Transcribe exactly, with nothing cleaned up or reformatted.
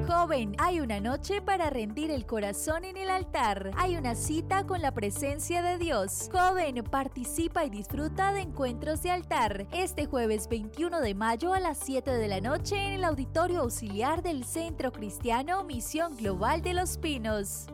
Joven, hay una noche para rendir el corazón en el altar. Hay una cita con la presencia de Dios. Joven, participa y disfruta de encuentros de altar. Este jueves veintiuno de mayo a las siete de la noche en el Auditorio Auxiliar del Centro Cristiano Misión Global de Los Pinos.